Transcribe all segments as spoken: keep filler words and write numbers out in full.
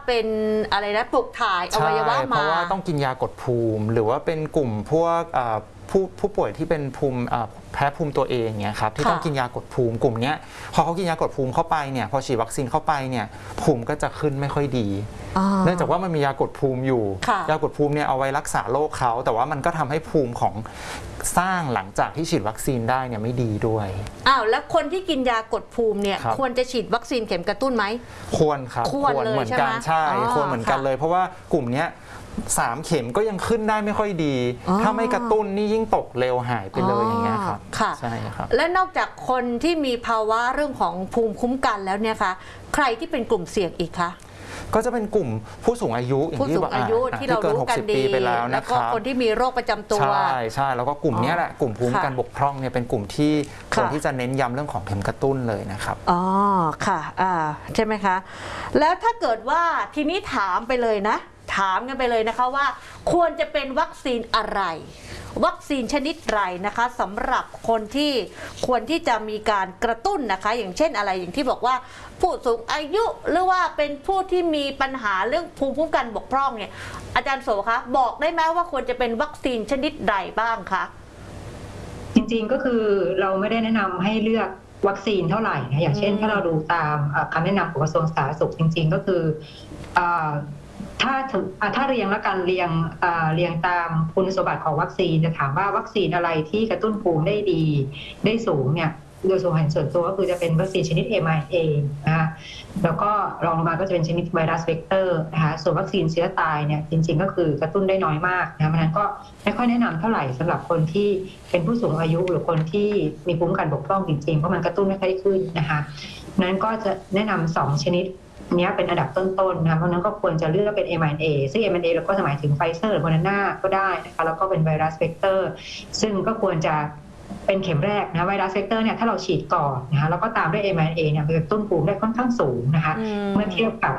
เป็นอะไรนะปลูกถ่ายอวัยวะมาเพราะว่าต้องกินยากดภูมิหรือว่าเป็นกลุ่มพวกผู้ผู้ป่วยที่เป็นภูมิแพ้ภูมิตัวเองเนี่ยครับที่ต้องกินยากดภูมิกลุ่มนี้พอเขากินยากดภูมิเข้าไปเนี่ยพอฉีดวัคซีนเข้าไปเนี่ยภูมิก็จะขึ้นไม่ค่อยดีเนื่องจากว่ามันมียากดภูมิอยู่ยากดภูมิเนี่ยเอาไว้รักษาโรคเขาแต่ว่ามันก็ทำให้ภูมิของสร้างหลังจากที่ฉีดวัคซีนได้เนี่ยไม่ดีด้วยอ้าวแล้วคนที่กินยากดภูมิเนี่ยควรจะฉีดวัคซีนเข็มกระตุ้นไหมควรครับควรเหมือนกันใช่ควรเหมือนกันเลยเพราะว่ากลุ่มนี้สามเข็มก็ยังขึ้นได้ไม่ค่อยดีถ้าไม่กระตุ้นนี่ยิ่งตกเร็วหายไปเลยอย่างเงี้ยครับใช่ครับและนอกจากคนที่มีภาวะเรื่องของภูมิคุ้มกันแล้วเนี่ยคะใครที่เป็นกลุ่มเสี่ยงอีกคะก็จะเป็นกลุ่มผู้สูงอายุผู้สูงอายุที่เรารู้กันดีไปแล้วนะครับแล้วก็คนที่มีโรคประจำตัวใช่ใช่แล้วก็กลุ่มนี้แหละกลุ่มภูมิคุ้มกันบกพร่องเนี่ยเป็นกลุ่มที่ควรที่จะเน้นย้ำเรื่องของเข็มกระตุ้นเลยนะครับอ๋อค่ะอ่าใช่ไหมคะแล้วถ้าเกิดว่าทีนี้ถามไปเลยนะถามกันไปเลยนะคะว่าควรจะเป็นวัคซีนอะไรวัคซีนชนิดไรนะคะสำหรับคนที่ควรที่จะมีการกระตุ้นนะคะอย่างเช่นอะไรอย่างที่บอกว่าผู้สูงอายุหรือว่าเป็นผู้ที่มีปัญหาเรื่องภูมิคุ้มกันบกพร่องเนี่ยอาจารย์โสคะบอกได้ไหมว่าควรจะเป็นวัคซีนชนิดใดบ้างคะจริงๆก็คือเราไม่ได้แนะนำให้เลือกวัคซีนเท่าไหร่นะอย่างเช่นถ้าเราดูตามคำแนะนำของกระทรวงสาธารณสุขจริงๆก็คือถ้าถ้าเรียงและกันเรียงเรียงตามคุณสมบัติของวัคซีนจะถามว่าวัคซีนอะไรที่กระตุ้นภูมิได้ดีได้สูงเนี่ยโดยส่วนส่วนตัวก็คือจะเป็นวัคซีนชนิด เอ็ม อาร์ เอ นะคะแล้วก็รองลงมาก็จะเป็นชนิดไวรัสเวกเตอร์นะคะส่วนวัคซีนเชื้อตายเนี่ยจริงๆก็คือกระตุ้นได้น้อยมากนะเพราะนั้นก็ไม่ค่อยแนะนำเท่าไหร่สำหรับคนที่เป็นผู้สูงอายุหรือคนที่มีภูมิคุ้มกันบกพร่องจริงๆเพราะมันกระตุ้นไม่ค่อยขึ้นนะคะนั้นก็จะแนะนำสองชนิดนี้เป็นอันดับต้นๆนะเพราะนั้นก็ควรจะเลือกเป็น เอ็ม อาร์ เอ็น เอ ซึ่ง เอ็ม อาร์ เอ็น เอ เราก็หมายถึงไฟเซอร์หรือโมเดอร์นาก็ได้นะคะแล้วก็เป็นไวรัสเวกเตอร์ซึ่งก็ควรจะเป็นเข็มแรกนะไวรัสเวกเตอร์เนี่ยถ้าเราฉีดก่อนนะคะแล้วก็ตามด้วย เอ็ม อาร์ เอ็น เอ เนี่ยมันจะต้นภูมิได้ค่อนข้างสูงนะคะเมื่อเทียบกับ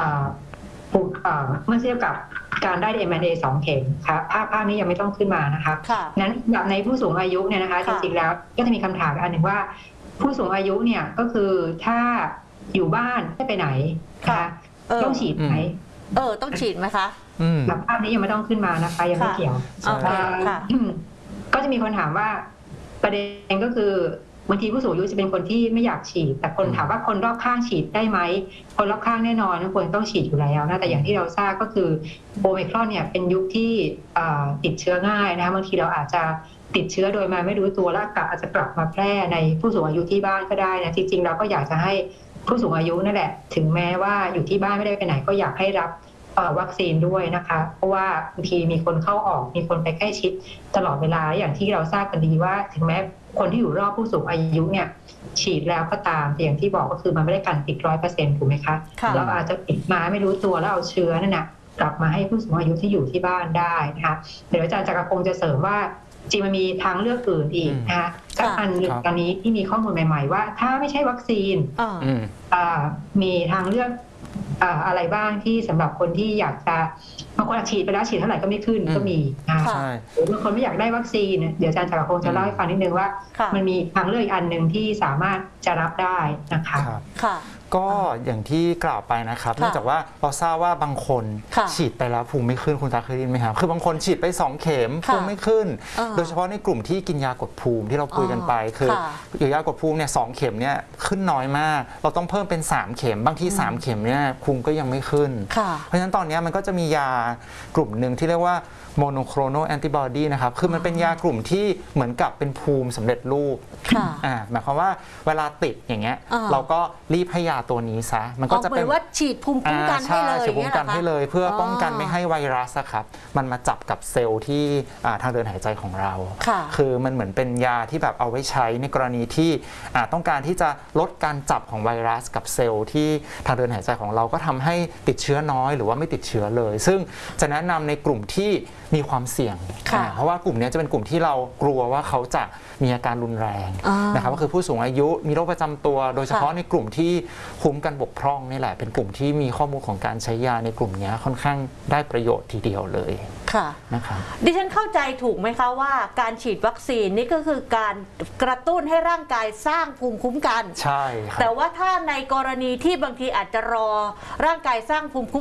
เมื่อเทียบกับการได้ เอ็ม อาร์ เอ็น เอ สองเข็มค่ะภาพภาพนี้ยังไม่ต้องขึ้นมานะคะนั้นแบบในผู้สูงอายุเนี่ยนะคะจริงๆแล้วก็จะมีคำถามอันหนึ่งว่าผู้สูงอายุเนี่ยก็คือถ้าอยู่บ้านไม่ไปไหนนะคะต้องฉีดไหมเออต้องฉีดไหมคะแบบภาพนี้ยังไม่ต้องขึ้นมานะคะยังไม่เกี่ยวก็จะมีคนถามว่าประเด็นก็คือบางทีผู้สูงอายุจะเป็นคนที่ไม่อยากฉีดแต่คนถามว่าคนรอบข้างฉีดได้ไหมคนรอบข้างแน่นอนควรต้องฉีดอยู่แล้วนะแต่อย่างที่เราทราบก็คือโอไมครอนเนี่ยเป็นยุคที่ติดเชื้อง่ายนะบางทีเราอาจจะติดเชื้อโดยมาไม่รู้ตัวแล้วอาจจะกลับมาแพร่ในผู้สูงอายุที่บ้านก็ได้นะจริงๆเราก็อยากจะให้ผู้สูงอายุนั่นแหละถึงแม้ว่าอยู่ที่บ้านไม่ได้ไปไหนก็อยากให้รับวัคซีนด้วยนะคะเพราะว่าบางทีมีคนเข้าออกมีคนไปใกล้ชิดตลอดเวลาอย่างที่เราทราบกันดีว่าถึงแม้คนที่อยู่รอบผู้สูงอายุเนี่ยฉีดแล้วก็ตามแต่อย่างที่บอกก็คือมันไม่ได้กันติดร้อยเปอร์เซ็นต์ถูกไหมคะเราอาจจะติดมาไม่รู้ตัวแล้วเอาเชื้อนั่นนะกลับมาให้ผู้สูงอายุที่อยู่ที่บ้านได้นะคะเดี๋ยวอาจารย์จักรพงศ์จะเสริมว่าจริงมันมีทางเลือกอื่นอีกนะคะก็อันหนึ่งตอนนี้ที่มีข้อมูลใหม่ๆว่าถ้าไม่ใช่วัคซีนมีทางเลือกอะไรบ้างที่สำหรับคนที่อยากจะบางคนฉีดไปแล้วฉีดเท่าไหร่ก็ไม่ขึ้นก็มีนะคะหรือบางคนไม่อยากได้วัคซีนเดี๋ยวอาจารย์จักรพงศ์จะเล่าให้ฟังนิดนึงว่ามันมีทางเลือกอีกอันหนึ่งที่สามารถจะรับได้นะคะก็อย่างที่กล่าวไปนะครับเนื่องจากว่าเราทราบว่าบางคนฉีดไปแล้วภูมิไม่ขึ้นคุณตาเคยได้ยินไหมครับคือบางคนฉีดไปสองเข็มภูมิไม่ขึ้นโดยเฉพาะในกลุ่มที่กินยากดภูมิที่เราคุยกันไปคือยากดภูมิเนี่ยสองเข็มเนี่ยขึ้นน้อยมากเราต้องเพิ่มเป็นสามเข็มบางทีสามเข็มเนี่ยภูมิก็ยังไม่ขึ้นเพราะฉะนั้นตอนนี้มันก็จะมียากลุ่มหนึ่งที่เรียกว่าโมโนโคลโนแอนติบอดีนะครับคือมันเป็นยากลุ่มที่เหมือนกับเป็นภูมิสำเร็จรูปหมายความว่าเวลาติดอย่างเงี้ยเราก็รีบให้ยาตัวนี้ซะมันก็จะเป็นว่าฉีดภูมิคุ้มกันให้เลยฉีดภูมิคุ้มกันให้เลยเพื่อป้องกันไม่ให้ไวรัสครับมันมาจับกับเซลล์ที่ทางเดินหายใจของเราคือมันเหมือนเป็นยาที่แบบเอาไว้ใช้ในกรณีที่ต้องการที่จะลดการจับของไวรัสกับเซลล์ที่ทางเดินหายใจของเราก็ทำให้ติดเชื้อน้อยหรือว่าไม่ติดเชื้อเลยซึ่งจะแนะนำในกลุ่มที่มีความเสี่ยงเพราะว่ากลุ่มนี้จะเป็นกลุ่มที่เรากลัวว่าเขาจะมีอาการรุนแรงนะครับก็คือผู้สูงอายุมีโรคประจำตัวโดยเฉพาะในกลุ่มที่ภูมิคุ้มกันบกพร่องนี่แหละเป็นกลุ่มที่มีข้อมูลของการใช้ยาในกลุ่มนี้ค่อนข้างได้ประโยชน์ทีเดียวเลยค่ะนะครับดิฉันเข้าใจถูกไหมคะว่าการฉีดวัคซีนนี่ก็คือการกระตุ้นให้ร่างกายสร้างภูมิคุ้มกันใช่ครับแต่ว่าถ้าในกรณีที่บางทีอาจจะรอร่างกายสร้างภูมิคุ้ม